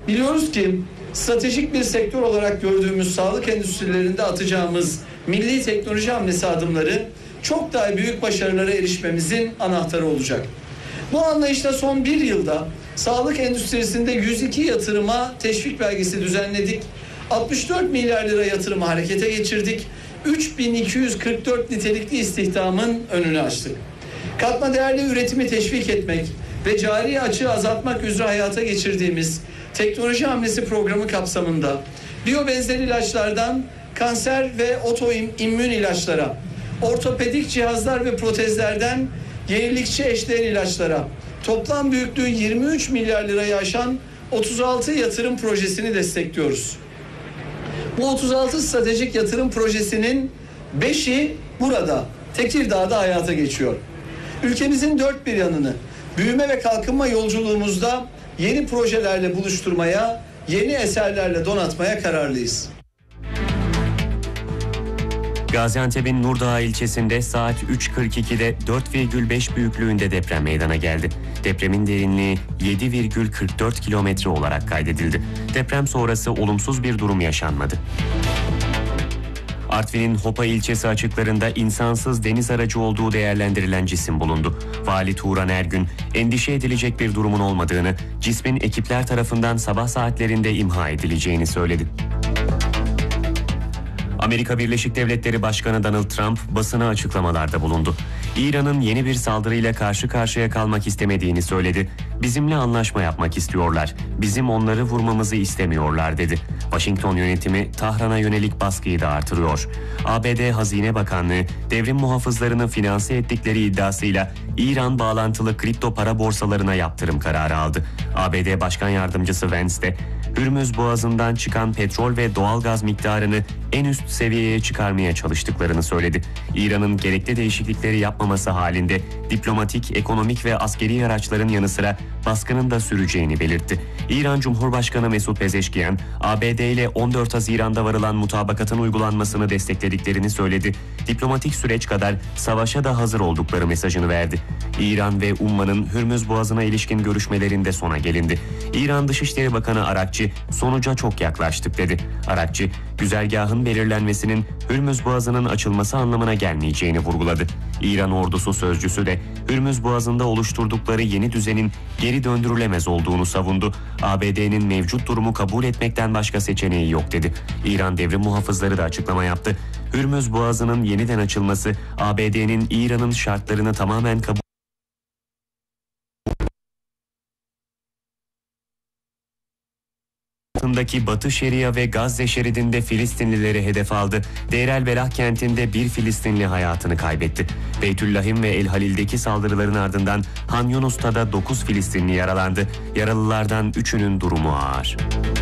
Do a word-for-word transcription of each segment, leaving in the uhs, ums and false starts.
Biliyoruz ki stratejik bir sektör olarak gördüğümüz sağlık endüstrilerinde atacağımız milli teknoloji hamlesi adımları çok daha büyük başarılara erişmemizin anahtarı olacak. Bu anlayışla son bir yılda sağlık endüstrisinde yüz iki yatırıma teşvik belgesi düzenledik. altmış dört milyar lira yatırımı harekete geçirdik. üç bin iki yüz kırk dört nitelikli istihdamın önünü açtık. Katma değerli üretimi teşvik etmek ve cari açığı azaltmak üzere hayata geçirdiğimiz teknoloji hamlesi programı kapsamında biyobenzer ilaçlardan kanser ve otoimmün ilaçlara, ortopedik cihazlar ve protezlerden yenilikçi eşdeğer ilaçlara toplam büyüklüğü yirmi üç milyar lirayı aşan otuz altı yatırım projesini destekliyoruz. Bu otuz altı stratejik yatırım projesinin beşi burada, Tekirdağ'da hayata geçiyor. Ülkemizin dört bir yanını büyüme ve kalkınma yolculuğumuzda yeni projelerle buluşturmaya, yeni eserlerle donatmaya kararlıyız. Gaziantep'in Nurdağ ilçesinde saat üç kırk ikide dört virgül beş büyüklüğünde deprem meydana geldi. Depremin derinliği yedi virgül kırk dört kilometre olarak kaydedildi. Deprem sonrası olumsuz bir durum yaşanmadı. Artvin'in Hopa ilçesi açıklarında insansız deniz aracı olduğu değerlendirilen cisim bulundu. Vali Turan Ergün, endişe edilecek bir durumun olmadığını, cismin ekipler tarafından sabah saatlerinde imha edileceğini söyledi. Amerika Birleşik Devletleri Başkanı Donald Trump basına açıklamalarda bulundu. İran'ın yeni bir saldırıyla karşı karşıya kalmak istemediğini söyledi. Bizimle anlaşma yapmak istiyorlar. Bizim onları vurmamızı istemiyorlar dedi. Washington yönetimi Tahran'a yönelik baskıyı da artırıyor. A B D Hazine Bakanlığı devrim muhafızlarını finanse ettikleri iddiasıyla İran bağlantılı kripto para borsalarına yaptırım kararı aldı. A B D Başkan Yardımcısı Vance de Hürmüz Boğazı'ndan çıkan petrol ve doğalgaz miktarını en üst seviyeye çıkarmaya çalıştıklarını söyledi. İran'ın gerekli değişiklikleri yapmaması halinde diplomatik, ekonomik ve askeri araçların yanı sıra baskının da süreceğini belirtti. İran Cumhurbaşkanı Mesut Pezeşkiyan, A B D ile on dört Haziran'da varılan mutabakatın uygulanmasını desteklediklerini söyledi. Diplomatik süreç kadar savaşa da hazır oldukları mesajını verdi. İran ve Umman'ın Hürmüz Boğazı'na ilişkin görüşmelerinde sona gelindi. İran Dışişleri Bakanı Arakçi, sonuca çok yaklaştık dedi. Arakçi, güzergahın belirlenmesinin Hürmüz Boğazı'nın açılması anlamına gelmeyeceğini vurguladı. İran ordusu sözcüsü de Hürmüz Boğazı'nda oluşturdukları yeni düzenin geri döndürülemez olduğunu savundu. A B D'nin mevcut durumu kabul etmekten başka seçeneği yok dedi. İran devrim muhafızları da açıklama yaptı. Hürmüz Boğazı'nın yeniden açılması A B D'nin İran'ın şartlarını tamamen kabul altındaki Batı Şeria ve Gazze şeridinde Filistinlileri hedef aldı. Deir el Belah kentinde bir Filistinli hayatını kaybetti. Beytüllahim ve El Halil'deki saldırıların ardından Han Yunus'ta da dokuz Filistinli yaralandı. Yaralılardan üçünün durumu ağır.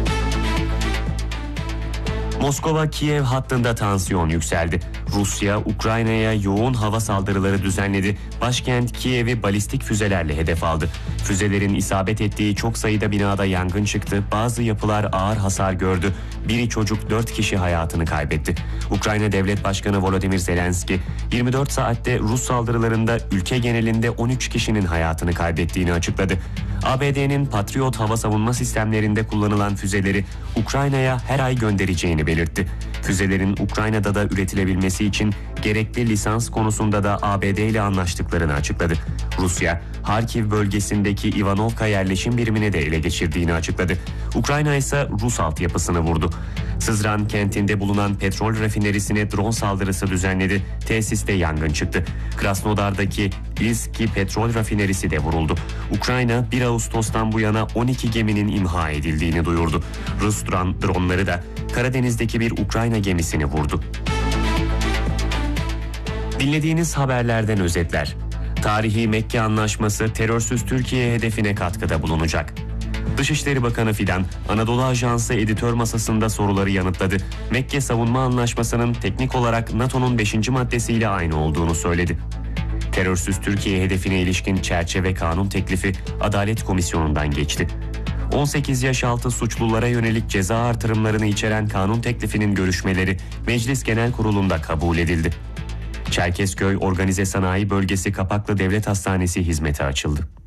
Moskova-Kiev hattında tansiyon yükseldi. Rusya, Ukrayna'ya yoğun hava saldırıları düzenledi. Başkent Kiev'i balistik füzelerle hedef aldı. Füzelerin isabet ettiği çok sayıda binada yangın çıktı. Bazı yapılar ağır hasar gördü. Biri çocuk, dört kişi hayatını kaybetti. Ukrayna Devlet Başkanı Volodymyr Zelenski, yirmi dört saatte Rus saldırılarında ülke genelinde on üç kişinin hayatını kaybettiğini açıkladı. A B D'nin Patriot hava savunma sistemlerinde kullanılan füzeleri Ukrayna'ya her ay göndereceğini belirtti. Füzelerin Ukrayna'da da üretilebilmesi için gerekli lisans konusunda da A B D ile anlaştıklarını açıkladı. Rusya, Harkiv bölgesindeki Ivanovka yerleşim birimine de ele geçirdiğini açıkladı. Ukrayna ise Rus altyapısını vurdu. Sızran kentinde bulunan petrol rafinerisine drone saldırısı düzenledi. Tesiste yangın çıktı. Krasnodar'daki İlski petrol rafinerisi de vuruldu. Ukrayna bir Ağustos'tan bu yana on iki geminin imha edildiğini duyurdu. Rus dronları da Karadeniz'deki bir Ukrayna gemisini vurdu. Dinlediğiniz haberlerden özetler. Tarihi Mekke Anlaşması terörsüz Türkiye hedefine katkıda bulunacak. Dışişleri Bakanı Fidan, Anadolu Ajansı editör masasında soruları yanıtladı. Mekke Savunma Anlaşması'nın teknik olarak NATO'nun beşinci maddesiyle aynı olduğunu söyledi. Terörsüz Türkiye hedefine ilişkin çerçeve kanun teklifi Adalet Komisyonu'ndan geçti. on sekiz yaş altı suçlulara yönelik ceza artırımlarını içeren kanun teklifinin görüşmeleri Meclis Genel Kurulu'nda kabul edildi. Çerkezköy Organize Sanayi Bölgesi Kapaklı Devlet Hastanesi hizmete açıldı.